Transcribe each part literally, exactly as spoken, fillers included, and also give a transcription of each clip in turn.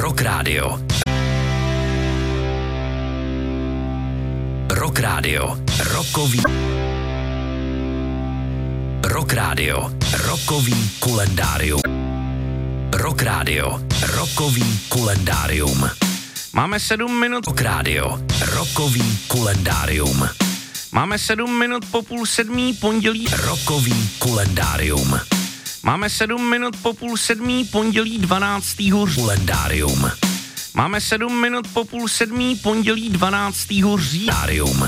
Rock Radio. Rock Radio. Rockový. Rock Radio. Rockový kulendárium. Rock Radio. Rockový kulendárium. Máme sedm minut. Rock Radio. Rockový kulendárium. Máme sedm minut po půl sedmý pondělí. Rockový kulendárium. Máme sedm minut po půl sedmý pondělí dvanáctého kulendárium. Máme sedm minut po půl sedmý pondělí dvanáctého října.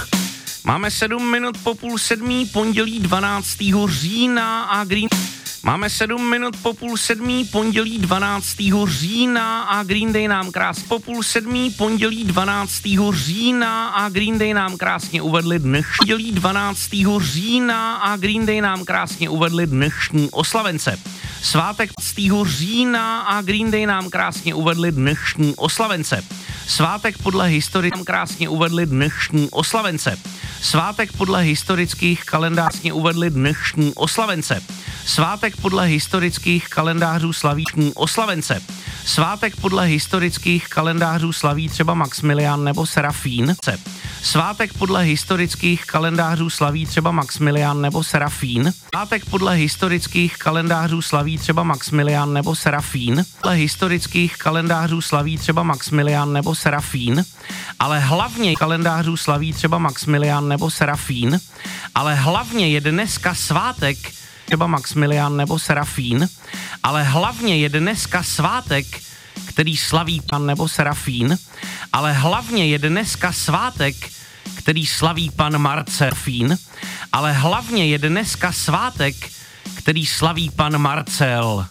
Máme sedm minut po půl sedmý pondělí dvanáctého října a Green. Máme sedm minut po půl sedmý pondělí dvanáctého října a Green Day nám krásně po půl sedmý pondělí dvanáctého října a Green Day nám krásně uvedli dnešní pondělí dvanáctého října a Green Day nám krásně uvedli dnešní oslavence. Svátek dvanáctého října a Green Day nám krásně uvedli dnešní oslavence. Svátek podle historii nám krásně uvedli dnešní oslavence. Svátek podle historických kalendářů uvedli dnešní oslavence. Svátek podle historických kalendářů slaví oslavence. Svátek podle historických kalendářů slaví třeba Maximilián nebo Serafín. Svátek podle historických kalendářů slaví třeba Maximilián nebo Serafín. Svátek podle historických kalendářů slaví třeba Maximilián nebo Serafín. Podle historických kalendářů slaví třeba Maximilián nebo Serafín. Ale hlavně kalendářů slaví třeba Maximilián nebo Serafín. Ale hlavně je dneska svátek třeba Maximilián nebo Serafín, ale hlavně je dneska svátek, který slaví pan nebo Serafín, ale hlavně je dneska svátek, který slaví pan Marcelfín, ale hlavně je dneska svátek, který slaví pan Marcel,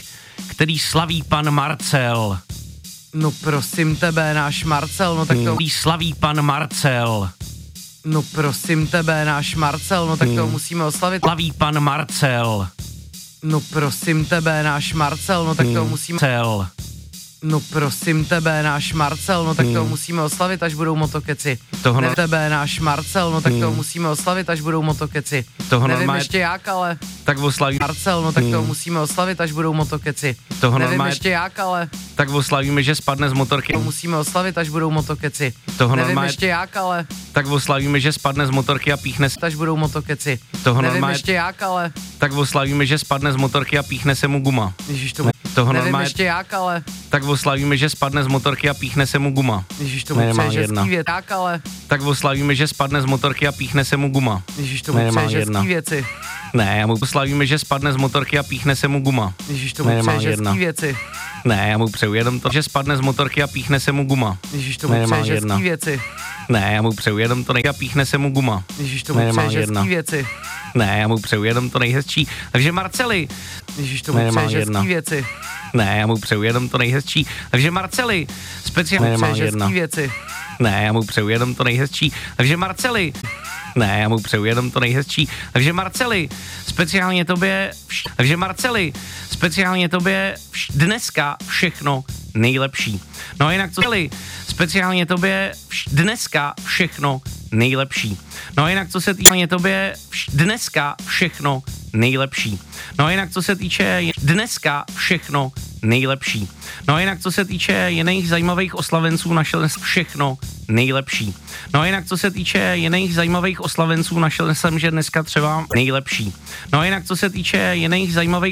který slaví pan Marcel. No prosím tebe, náš Marcel, no tak to... Který slaví pan Marcel. No prosím tebe, náš Marcel, no tak to hmm. musíme oslavit. Slaví pan Marcel. No prosím tebe, náš Marcel, no tak to hmm. musíme... Cel. No prosím tebe, náš Marcel, no tak hmm. to musíme oslavit, až budou motokeci. Toho ne... tebe, náš Marcel, no tak hmm. to musíme oslavit, až budou motokeci. Toho Nevím normálně... ještě jak, ale... Tak oslavíme... Marcel, no tak hmm. to musíme oslavit, až budou motokeci. Toho Nevím normálně... ještě jak, ale... Tak oslavíme, že spadne z motorky. To musíme oslavit, až budou motokeci. Toho Nevím normálně... ještě jak, ale... Tak oslavíme, že spadne z motorky a píchne se... Až budou motokeci. Toho Nevím normálně... ještě jak, ale... Tak oslavíme, že spadne z motorky a píchne se mu guma. Ježíš, to... Toho Nevím normálně... ještě jak, ale... Tak oslavíme, že spadne z motorky a píchne se mu guma. Ježíš, to mu přeje ženský věc. Tak, ale... Tak oslavíme, že spadne z motorky a píchne se mu guma. Ježíš, to mu přeje ženský věci. Ne, já mu oslavíme, že spadne z motorky a píchne se mu guma. Ježíš, to mu přeje ženský věci. Ne, já mu přeju jenom to, že spadne z motorky a píchne se mu guma. Ježíš, to mu přeje ženský věci. Ne, já mu přeju jenom to nejhezčí a píchne se mu guma. Ježíš, to mu přeje ženský věci. Ne, já mu přeju jenom to nejhezčí. Takže Marceli. Ježíš, to mu přeje ženský věci. Ne, já mu přeju jenom to nejhezčí. Takže Marceli, speciálně přeje ženský věci. Ne, já mu přeju jenom to nejhezčí. Takže Marceli. Ne, já mu přeju jenom to nejhezčí. Takže Marceli, speciálně tobě, vš- takže Marceli, speciálně tobě vš- dneska všechno nejlepší. No a jinak co Marceli, speciálně tobě vš- dneska všechno nejlepší. No a jinak co se týče tobě vš- dneska všechno nejlepší. No a jinak co se týče dneska všechno nejlepší. No a jinak co se týče jiných zajímavých oslavenců, našel jsem všechno nejlepší. No a jinak co se týče jiných zajímavých oslavenců, našel jsem, že dneska třeba nejlepší. No a jinak co se týče jiných zajímavých